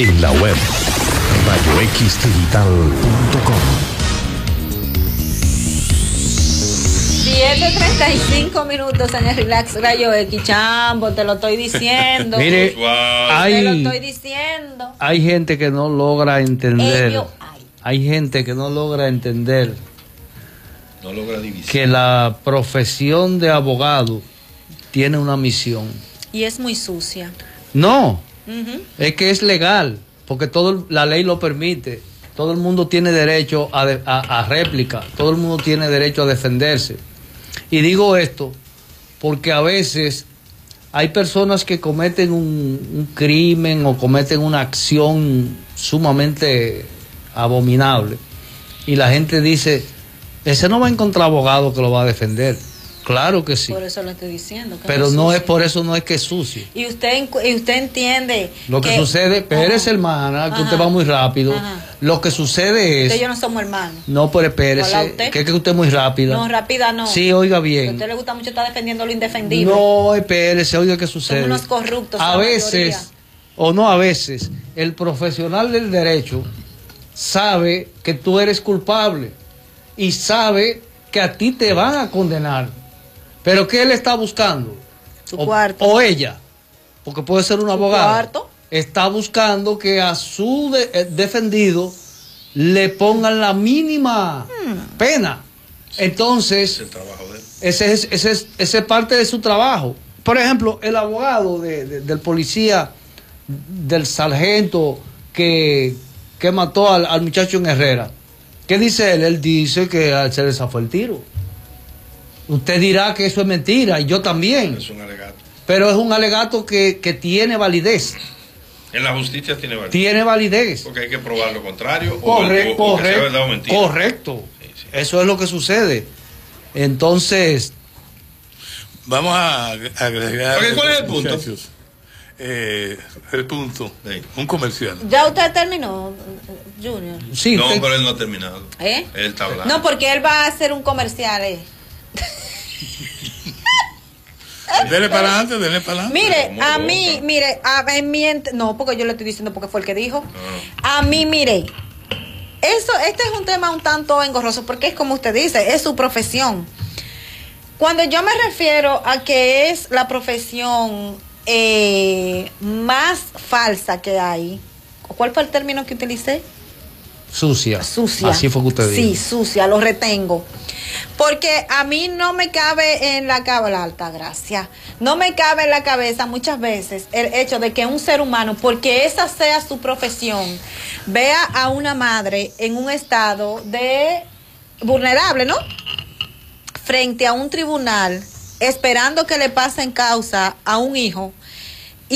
en la web rayoxdigital.com. 7:35 en el Relax Rayo X. Chambo, te lo estoy diciendo. Mire, te lo estoy diciendo. Hay gente que no logra entender. Hay gente que no logra entender. No logra divisar. Que la profesión de abogado tiene una misión. Y es muy sucia. No, es que es legal, porque la ley lo permite. Todo el mundo tiene derecho a réplica, todo el mundo tiene derecho a defenderse. Y digo esto porque a veces hay personas que cometen un crimen o cometen una acción sumamente abominable y la gente dice, ese no va a encontrar abogado que lo va a defender. Claro que sí. Por eso lo estoy diciendo. Pero no es por eso, no es que es sucio. Y usted entiende. Lo que sucede, espérese, hermana, que usted va muy rápido. Lo que sucede es. Usted y yo no somos hermanos. No, pero espérese, que es que usted es muy rápida. No, rápida no. Sí, oiga bien. A usted le gusta mucho estar defendiendo lo indefendible. No, espérese, oiga qué sucede. Son unos corruptos. A veces, o no a veces, el profesional del derecho sabe que tú eres culpable y sabe que a ti te van a condenar. Pero ¿qué él está buscando? Su cuarto. O ella, porque puede ser un abogado. Cuarto. Está buscando que a su defendido le pongan la mínima pena. Entonces, ese es parte de su trabajo. Por ejemplo, el abogado del policía, del sargento que mató al muchacho en Herrera. ¿Qué dice él? Él dice que al se le zafó el tiro. Usted dirá que eso es mentira, y yo también. Es un alegato. Pero es un alegato que tiene validez. En la justicia tiene validez. Tiene validez. Porque hay que probar lo contrario. Correcto. O que sea verdad o mentira. Correcto. Sí. Eso es lo que sucede. Entonces, vamos a agregar. Okay, ¿cuál es el punto? El punto. Sí. Un comercial. ¿Ya usted terminó, Junior? Sí. No, pero él no ha terminado. Él está hablando. No, porque él va a hacer un comercial, Dele para adelante. Mire, no, porque yo le estoy diciendo porque fue el que dijo. A mí, mire, este es un tema un tanto engorroso porque es como usted dice, es su profesión. Cuando yo me refiero a que es la profesión más falsa que hay, ¿cuál fue el término que utilicé? Sucia. Así fue que usted dijo. Sí, sucia, lo retengo. Porque a mí no me cabe en la cabeza, alta gracia, no me cabe en la cabeza muchas veces el hecho de que un ser humano, porque esa sea su profesión, vea a una madre en un estado de vulnerable, ¿no? Frente a un tribunal, esperando que le pasen causa a un hijo